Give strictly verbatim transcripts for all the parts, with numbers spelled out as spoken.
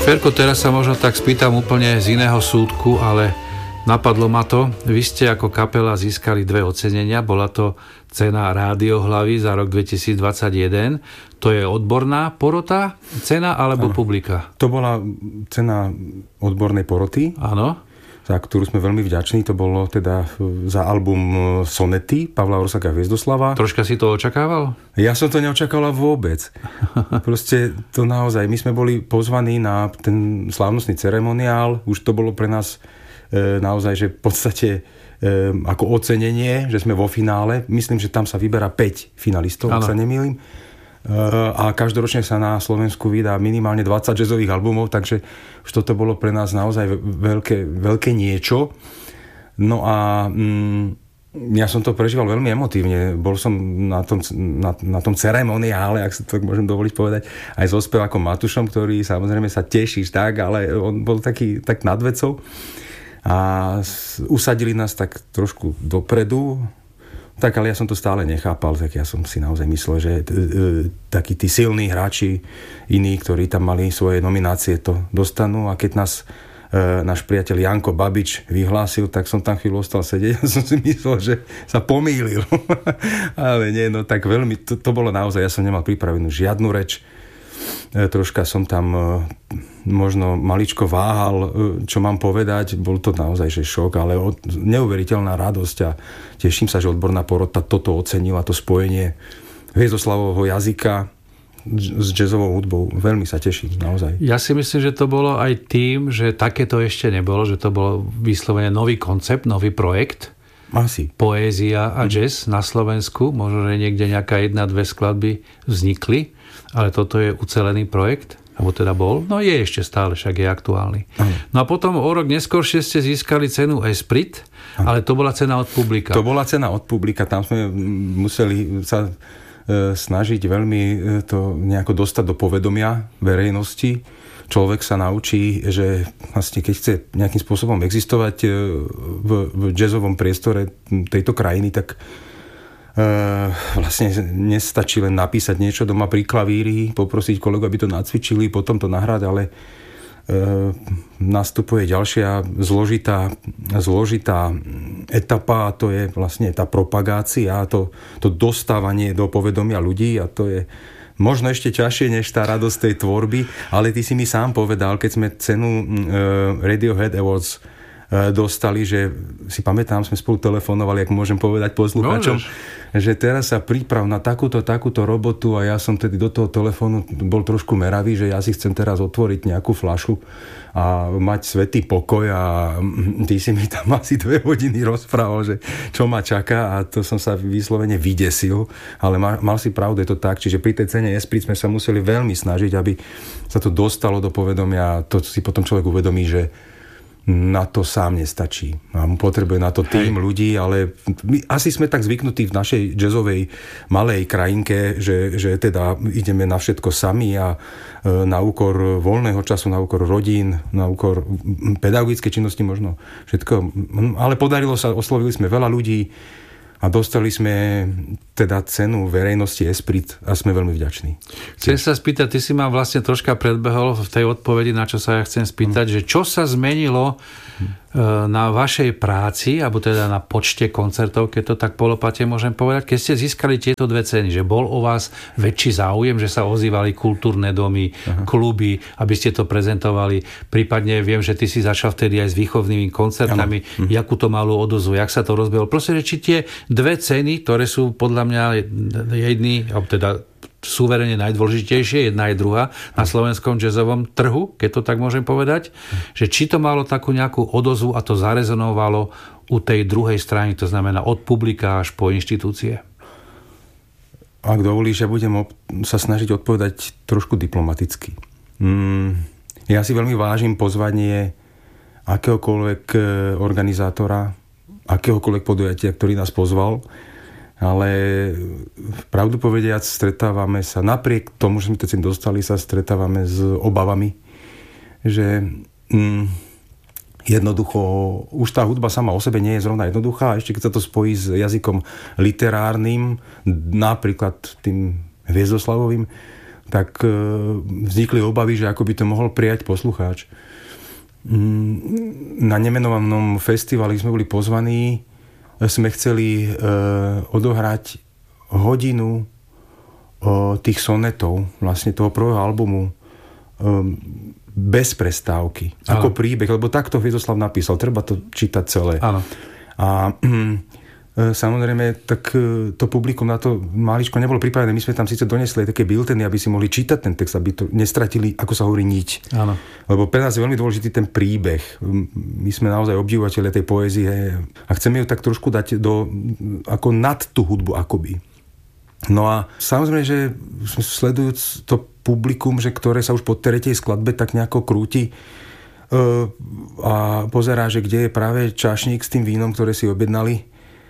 Ferko, teraz sa možno tak spýtam úplne z iného súdku, ale napadlo ma to. Vy ste ako kapela získali dve ocenenia. Bola to cena Rádio Hlavy za rok dvetisícdvadsaťjeden. To je odborná porota cena alebo ano. Publika? To bola cena odbornej poroty. Áno. Za ktorú sme veľmi vďační. To bolo teda za album Sonety Pavla Orsáka Hviezdoslava. Troška si to očakával? Ja som to neočakával vôbec. Proste to naozaj, my sme boli pozvaní na ten slávnostný ceremoniál. Už to bolo pre nás e, naozaj, že v podstate e, ako ocenenie, že sme vo finále. Myslím, že tam sa vyberá päť finalistov, ak sa nemýlim. A každoročne sa na Slovensku vydá minimálne dvadsať jazzových albumov, takže už toto bolo pre nás naozaj veľké, veľké niečo. No a mm, ja som to prežíval veľmi emotívne. Bol som na tom, na, na tom ceremoniále, ak sa to môžem dovoliť povedať, aj so spevákom Matušom, ktorý samozrejme sa tešíš tak, ale on bol taký tak nad vecou. A usadili nás tak trošku dopredu. Tak, ale ja som to stále nechápal, tak ja som si naozaj myslel, že t- t- takí tí silní hráči, iní, ktorí tam mali svoje nominácie, to dostanú. A keď nás e, náš priateľ Janko Babič vyhlásil, tak som tam chvíľu ostal sedieť a som si myslel, že sa pomýlil. Ale nie, no tak veľmi, to, to bolo naozaj, ja som nemal pripravenú žiadnu reč. E, troška som tam e, možno maličko váhal, e, čo mám povedať. Bol to naozaj že šok, ale od, neuveriteľná radosť a teším sa, že odborná porota toto ocenila, to spojenie hviezdoslavového jazyka s jazzovou hudbou. Veľmi sa teším, naozaj. Ja si myslím, že to bolo aj tým, že takéto ešte nebolo, že to bolo vyslovene nový koncept, nový projekt. Asi. Poézia a jazz na Slovensku. Možno, že niekde nejaká jedna, dve skladby vznikli, ale toto je ucelený projekt, alebo teda bol. No je ešte stále, však je aktuálny. Aha. No a potom o rok neskôršie ste získali cenu Esprit, Aha. ale to bola cena od publika. To bola cena od publika, tam sme museli sa e, snažiť veľmi e, to nejako dostať do povedomia verejnosti. Človek sa naučí, že vlastne keď chce nejakým spôsobom existovať e, v, v jazzovom priestore tejto krajiny, tak Uh, vlastne nestačí len napísať niečo doma pri klavíri, poprosiť kolegu, aby to nacvičili, potom to nahrať, ale uh, nastupuje ďalšia zložitá, zložitá etapa a to je vlastne tá propagácia, to, to dostávanie do povedomia ľudí a to je možno ešte ťažšie než tá radosť tej tvorby, ale ty si mi sám povedal, keď sme cenu uh, Radiohead Awards dostali, že si pamätám, sme spolu telefonovali, ak môžem povedať poslucháčom, že teraz sa príprav na takúto, takúto robotu a ja som tedy do toho telefónu bol trošku meravý, že ja si chcem teraz otvoriť nejakú fľašu a mať svätý pokoj a ty si mi tam asi dve hodiny rozprával, že čo ma čaká a to som sa vyslovene vydesil, ale mal, mal si pravdu, je to tak, čiže pri tej cene Esprit sme sa museli veľmi snažiť, aby sa to dostalo do povedomia, to si potom človek uvedomí, že na to sám nestačí. Potrebuje na to tým Hej. ľudí, ale my asi sme tak zvyknutí v našej jazzovej malej krajinke, že, že teda ideme na všetko sami a na úkor voľného času, na úkor rodín, na úkor pedagogickej činnosti možno všetko. Ale podarilo sa, oslovili sme veľa ľudí a dostali sme teda cenu verejnosti Esprit a sme veľmi vďační. Chcem sa spýtať, ty si ma vlastne troška predbehol v tej odpovedi, na čo sa ja chcem spýtať, hmm. že čo sa zmenilo hmm. na vašej práci, alebo teda na počte koncertov, keď to tak polopate môžem povedať, keď ste získali tieto dve ceny, že bol o vás väčší záujem, že sa ozývali kultúrne domy, Aha. kluby, aby ste to prezentovali. Prípadne viem, že ty si začal vtedy aj s výchovnými koncertami, hmm. jakú to malú odozvu, jak sa to rozbehlo. Proste, že či tie dve ceny, ktoré sú podľa mňa jedný, alebo teda súverene najdôležitejšie, jedna aj druhá na slovenskom jazzovom trhu, keď to tak môžem povedať, že či to malo takú nejakú odozvu a to zarezonovalo u tej druhej strany, to znamená od publika až po inštitúcie. Ak dovolíš, ja budem op- sa snažiť odpovedať trošku diplomaticky. Mm, ja si veľmi vážim pozvanie akéhokoľvek organizátora, akéhokoľvek podujatia, ktorý nás pozval, ale pravdu povediac stretávame sa, napriek tomu, že sme to dostali, sa stretávame s obavami, že mm, jednoducho už tá hudba sama o sebe nie je zrovna jednoduchá, a ešte keď sa to spojí s jazykom literárnym, napríklad tým hviezdoslavovým, tak vznikli obavy, že ako by to mohol prijať poslucháč. Na nemenovanom festivali sme boli pozvaní, sme chceli odohrať hodinu tých sonetov, vlastne toho prvého albumu, bez prestávky. Ano. Ako príbeh, lebo takto Hviezdoslav napísal, treba to čítať celé. Áno. A samozrejme, tak to publikum na to maličko nebolo pripravené. My sme tam síce donesli také bilteny, aby si mohli čítať ten text, aby to nestratili, ako sa hovorí, niť. Áno. Lebo pre nás je veľmi dôležitý ten príbeh. My sme naozaj obdivovatelia tej poézie a chceme ju tak trošku dať do, ako nad tú hudbu akoby. No a samozrejme, že sledujúc to publikum, že ktoré sa už po tretej skladbe tak nejako krúti a pozerá, že kde je práve čašník s tým vínom, ktoré si objednali,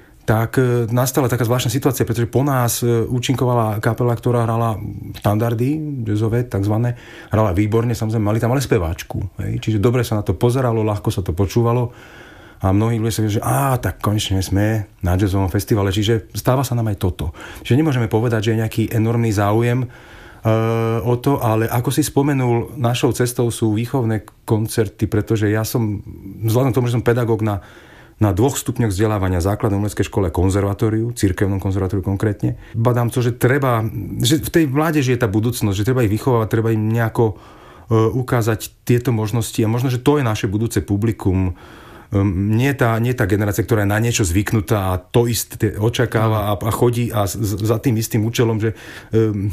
tak nastala taká zvláštna situácia, pretože po nás účinkovala kapela, ktorá hrala štandardy, jazzové, takzvané, hrala výborne, samozrejme, mali tam ale speváčku. Hej? Čiže dobre sa na to pozeralo, ľahko sa to počúvalo a mnohí ľudia sa povedali, že á, tak konečne sme na jazzovom festivale, čiže stáva sa nám aj toto. Čiže nemôžeme povedať, že je nejaký enormný záujem uh, o to, ale ako si spomenul, našou cestou sú výchovné koncerty, pretože ja som, vzhľadom k tomu, že som pedagóg na na dvoch stupňoch vzdelávania, základnej umeleckej škole, konzervatóriu, cirkevnom konzervatóriu konkrétne. Badám to, že treba, že v tej mládeži je tá budúcnosť, že treba ich vychovávať, treba im nejako uh, ukázať tieto možnosti a možno, že to je naše budúce publikum. Um, nie, tá, nie tá generácia, ktorá je na niečo zvyknutá a to isté očakáva a, a chodí a z, za tým istým účelom, že um,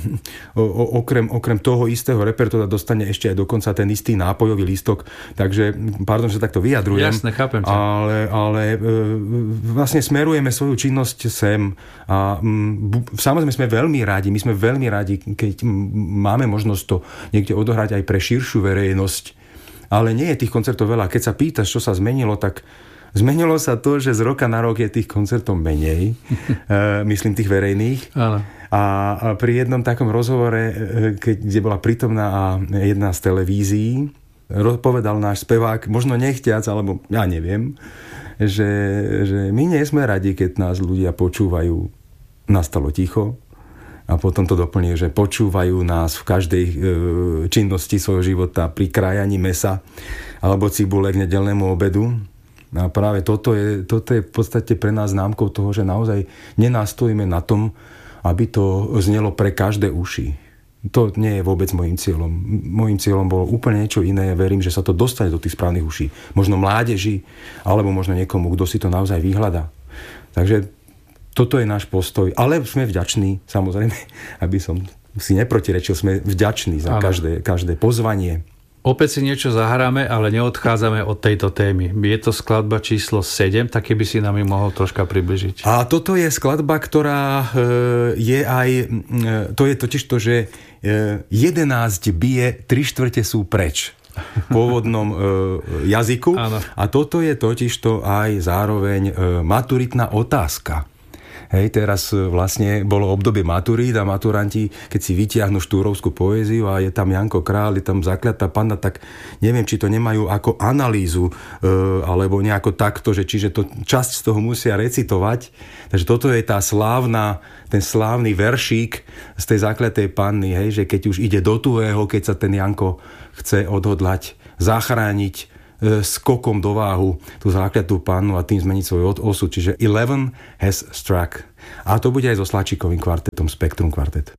o, okrem, okrem toho istého repertoára dostane ešte aj dokonca ten istý nápojový lístok. Takže, pardon, že takto vyjadrujem. Jasne, chápem ťa. Ale, ale vlastne smerujeme svoju činnosť sem a um, samozrejme sme veľmi radi, my sme veľmi radi, keď máme možnosť to niekde odohrať aj pre širšiu verejnosť. Ale nie je tých koncertov veľa. Keď sa pýtaš, čo sa zmenilo, tak zmenilo sa to, že z roka na rok je tých koncertov menej. Myslím tých verejných. Áno. A pri jednom takom rozhovore, keď, kde bola prítomná jedna z televízií, povedal náš spevák, možno nechtiac, alebo ja neviem, že, že my nie sme radi, keď nás ľudia počúvajú. Nastalo ticho. A potom to doplní, že počúvajú nás v každej e, činnosti svojho života pri krájaní mesa alebo cibule k nedeľnému obedu. A práve toto je, toto je v podstate pre nás známkou toho, že naozaj nenastojíme na tom, aby to znelo pre každé uši. To nie je vôbec môjim cieľom. Môjim cieľom bolo úplne niečo iné. Verím, že sa to dostane do tých správnych uší. Možno mládeži, alebo možno niekomu, kto si to naozaj vyhľadá. Takže toto je náš postoj, ale sme vďační, samozrejme, aby som si neprotirečil, sme vďační za každé, každé pozvanie. Opäť si niečo zahráme, ale neodchádzame od tejto témy. Je to skladba číslo sedem, tak keby si nám ju mohol troška približiť. A toto je skladba, ktorá je aj, to je totiž to, že jedenásť bije, tri štvrte sú preč. V pôvodnom e, jazyku. Áno. A toto je totiž to aj zároveň e, maturitná otázka. Hej, teraz vlastne bolo obdobie maturít a maturanti, keď si vytiahnu štúrovskú poéziu a je tam Janko Král, je tam Zakľatá panna, tak neviem, či to nemajú ako analýzu, e, alebo nejako takto, že čiže to časť z toho musia recitovať. Takže toto je tá slávna, ten slávny veršík z tej Zakľatej panny, hej, že keď už ide do tuhého, keď sa ten Janko chce odhodlať, zachrániť skokom do váhu tú Zakľatú pannu a tým zmeniť svoj osud. Čiže eleven has struck. A to bude aj so Slačíkovým kvartetom Spektrum kvartet.